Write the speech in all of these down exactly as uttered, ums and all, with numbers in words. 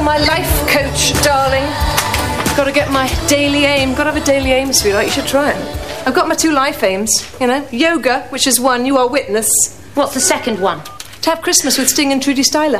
my life coach, darling. Got to get my daily aim. Got to have a daily aim, sweetheart. You should try it. I've got my two life aims, you know. Yoga, which is one, you are witness. What's the second one? To have Christmas with Sting and Trudy Styler.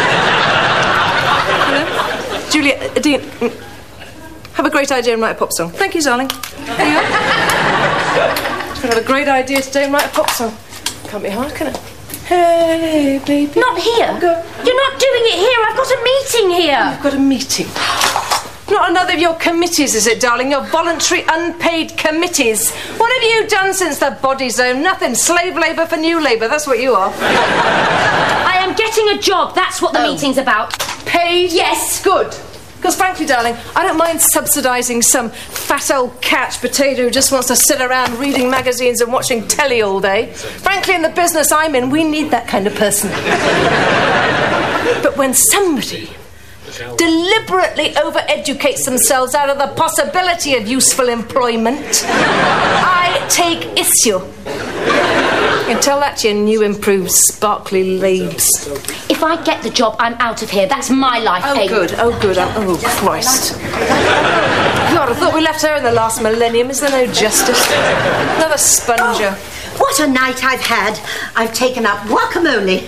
You know? Julia, uh, Dean, have a great idea and write a pop song. Thank you, darling. There you are. Just gonna have a great idea today and write a pop song. Can't be hard, can it? Hey, baby. Not here. Go. You're not doing it here. I've got a meeting here. You've got a meeting. Not another of your committees, is it, darling? Your voluntary, unpaid committees. What have you done since the body zone? Nothing. Slave labour for new labour. That's what you are. I am getting a job. That's what the Oh. meeting's about. Paid? Yes. Good. Because frankly, darling, I don't mind subsidising some fat old catch potato who just wants to sit around reading magazines and watching telly all day. Frankly, in the business I'm in, we need that kind of person. But when somebody deliberately over-educates themselves out of the possibility of useful employment, I take issue. You can tell that to your new improved sparkly labes. If I get the job, I'm out of here. That's my life Oh, aim. good, oh, good, oh, oh, Christ. God, I thought we left her in the last millennium. Is there no justice? Another sponger. Oh, what a night I've had. I've taken up guacamole.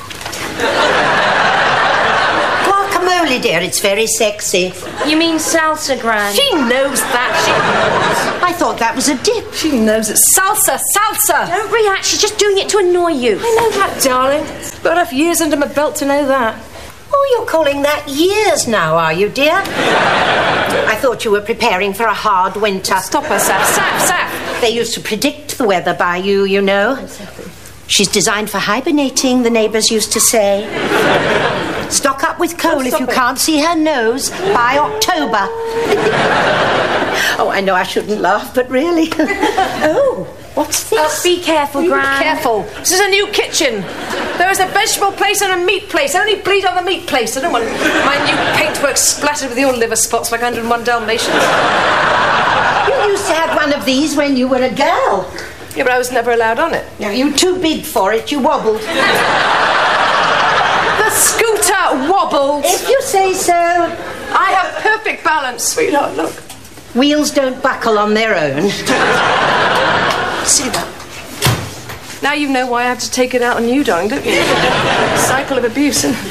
Guacamole, dear, it's very sexy. You mean salsa, Gran? She knows that. She I thought that was a dip. She knows it. Salsa, salsa. Don't react. She's just doing it to annoy you. I know that, darling. Got enough years under my belt to know that. Oh, you're calling that years now, are you, dear? I thought you were preparing for a hard winter. Stop her, Saf. Saf, Saf. They used to predict the weather by you, you know. She's designed for hibernating, the neighbours used to say. Stock up with coal Oh, if you it. can't see her nose by October. Oh, I know I shouldn't laugh, but really. Oh, what's this? Oh, be careful, You Gran. Be careful. This is a new kitchen. There is a vegetable place and a meat place. Only bleed on the meat place. I don't want my new paintwork splattered with your liver spots like one hundred and one Dalmatians. You used to have one of these when you were a girl. Yeah, but I was never allowed on it. Now, you were too big for it, you wobbled. The scooter wobbled. If you say so. I have perfect balance, sweetheart, look. Wheels don't buckle on their own. See that? Now you know why I had to take it out on you, darling, don't you? Cycle of abuse. And...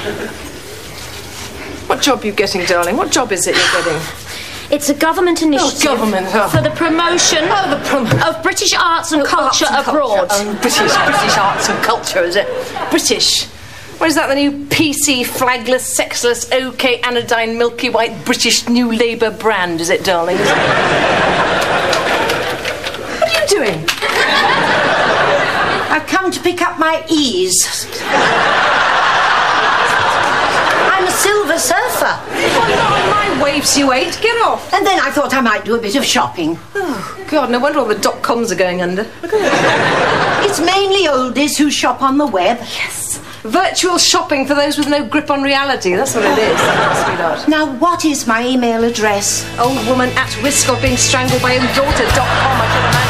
What job are you getting, darling? What job is it you're getting? It's a government initiative government, oh. for the promotion Oh, the prom- of British arts and culture Arts and abroad. culture. Oh, British, British arts and culture, is it? British. What is that, the new P C, flagless, sexless, OK, anodyne, milky white, British New Labour brand, is it, darling? Is it? What are you doing? I've come to pick up my ease. I'm a silver surfer. Well, not on my waves, you ain't. Get off. And then I thought I might do a bit of shopping. Oh, God, no wonder all the dot-coms are going under. Look at that. It's mainly oldies who shop on the web. Yes. Virtual shopping for those with no grip on reality. That's what it is, sweetheart. Now, what is my email address? Old woman at risk of being strangled by own daughter dot com, I can imagine.